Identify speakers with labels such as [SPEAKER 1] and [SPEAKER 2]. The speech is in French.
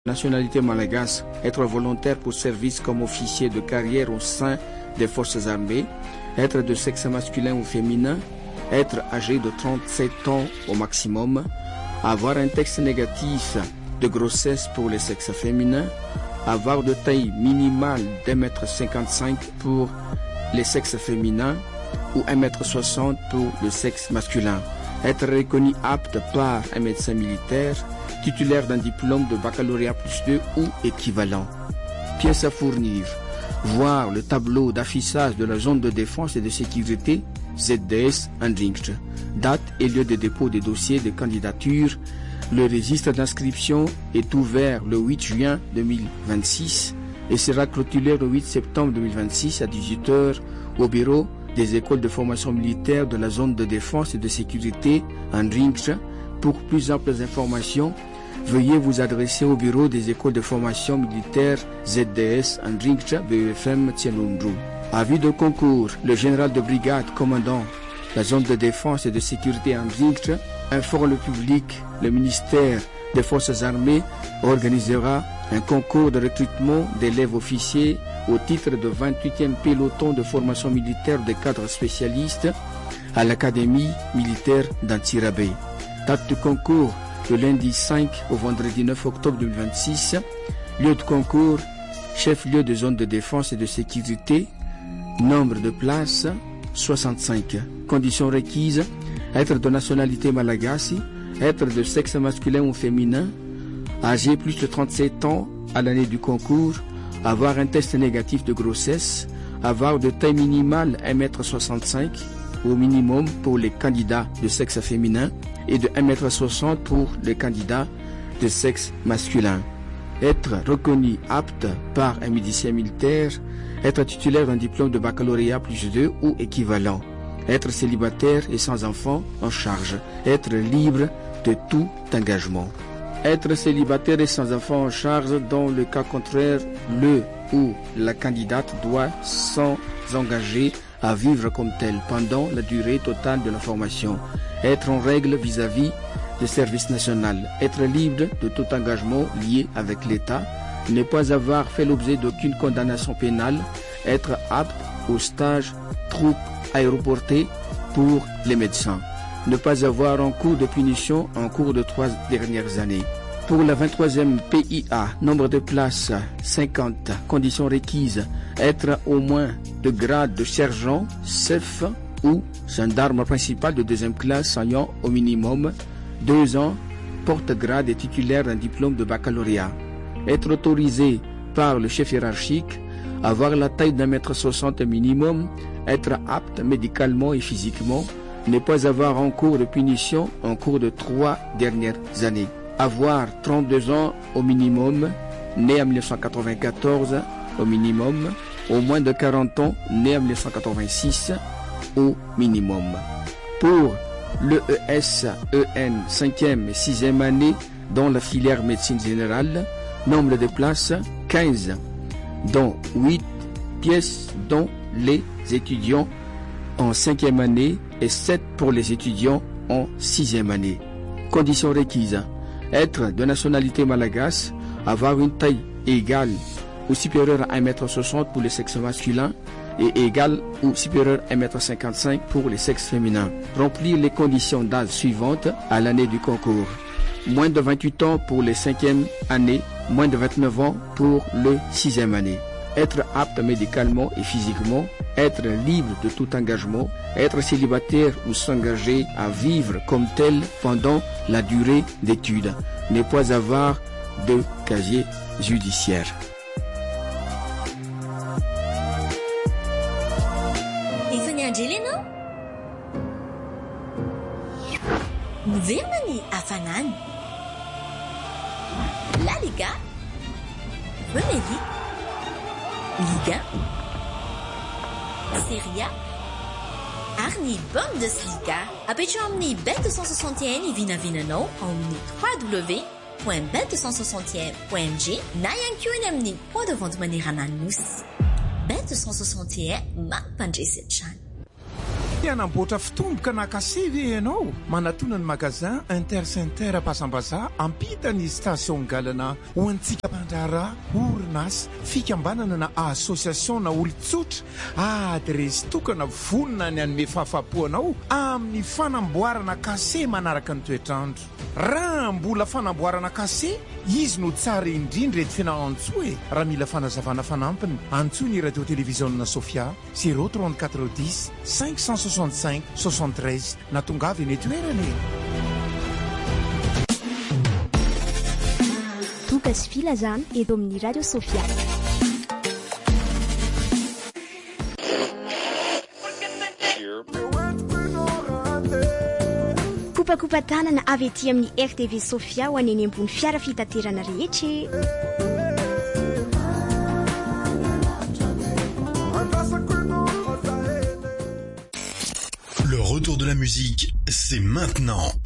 [SPEAKER 1] Nationalité malgache, être volontaire pour service comme officier de carrière au sein des forces armées, être de sexe masculin ou féminin, être âgé de 37 ans au maximum, avoir un texte négatif de grossesse pour les sexes féminins, avoir de taille minimale d'1,55 m pour les sexes féminins ou 1,60 m pour le sexe masculin, être reconnu apte par un médecin militaire, titulaire d'un diplôme de baccalauréat +2 ou équivalent. Pièces à fournir. Voir le tableau d'affichage de la zone de défense et de sécurité ZDS Andringst. Date et lieu de dépôt des dossiers de candidature. Le registre d'inscription est ouvert le 8 juin 2026 et sera clôturé le 8 septembre 2026 à 18 h au bureau des écoles de formation militaire de la zone de défense et de sécurité Andringst. Pour plus amples informations, veuillez vous adresser au bureau des écoles de formation militaire ZDS Andringst BEFM Tianlundru. Avis de concours, le général de brigade commandant la zone de défense et de sécurité Andringst informe le public. Le ministère des Forces armées organisera un concours de recrutement d'élèves officiers au titre de 28e peloton de formation militaire de cadres spécialistes à l'Académie militaire d'Antsirabe. Date de concours, le lundi 5 au vendredi 9 octobre 2026. Lieu de concours, chef-lieu de zone de défense et de sécurité. Nombre de places, 65. Conditions requises, être de nationalité malagasy, être de sexe masculin ou féminin, âgé plus de 37 ans à l'année du concours, avoir un test négatif de grossesse, avoir de taille minimale 1,65 m au minimum pour les candidats de sexe féminin et de 1,60 m pour les candidats de sexe masculin. Être reconnu apte par un médecin militaire, être titulaire d'un diplôme de baccalauréat +2 ou équivalent, être célibataire et sans enfant en charge, être libre de tout engagement. Être célibataire et sans enfant en charge, dans le cas contraire, le ou la candidate doit s'engager à vivre comme tel pendant la durée totale de la formation, être en règle vis-à-vis du service national, être libre de tout engagement lié avec l'État, ne pas avoir fait l'objet d'aucune condamnation pénale, être apte au stage troupe aéroportée pour les médecins, ne pas avoir en cours de punition en cours de 3 dernières années. Pour la 23e PIA, nombre de places 50, conditions requises, être au moins de grade de sergent, chef ou gendarme principal de 2e classe ayant au minimum 2 ans, porte-grade et titulaire d'un diplôme de baccalauréat. Être autorisé par le chef hiérarchique, avoir la taille d'1,60 m minimum, être apte médicalement et physiquement, ne pas avoir en cours de punition en cours de 3 dernières années. Avoir 32 ans au minimum, né en 1994 au minimum, au moins de 40 ans, né en 1986 au minimum. Pour l'ES, EN 5e et 6e année dans la filière médecine générale, nombre de places 15, dont 8 pièces dont les étudiants en 5e année et 7 pour les étudiants en 6e année. Conditions requises, être de nationalité malgache, avoir une taille égale ou supérieure à 1,60 m pour les sexes masculins et égale ou supérieure à 1,55 m pour les sexes féminins. Remplir les conditions d'âge suivantes à l'année du concours. Moins de 28 ans pour les 5e année, moins de 29 ans pour le 6e année. Être apte médicalement et physiquement, être libre de tout engagement, être célibataire ou s'engager à vivre comme tel pendant la durée d'études, ne pas avoir de casier judiciaire.
[SPEAKER 2] Vermani Afanan La Liga Premier Liga Serie A Arni Bundesliga Apeciomni Bet261 i Vinavinano omni www.bet261.mg Nayanqnemni point de vente maneranan nous Bet261 ma Panjesiachan
[SPEAKER 3] Mianamboatra fitomboka na kasevy ianao. Manatona ny magasin Intercenter Pasambaza ampitany station galana ho antsika mpandrara orinasa fikambanana na association na olon-tsotra adresy tokana vonona ny anome fahafapoanao amin'ny fanamboarana kase manaraka ny toetrandro. Raha mbola fanamboarana kase izy no tsara indrindra eto fianao-antsoa e. Raha mila fanazavana fanampiny antsoa ny radio télévision Sofia 034 10 565 73 na tongavy ny toerany.
[SPEAKER 4] Tokas filazana eto amin'ny radio Sofia. Kopakopa tanana avy ety amin'ny RTV Sofia ho aneny ambony fiara fitaterana rehetra.
[SPEAKER 5] Le retour de la musique, c'est maintenant.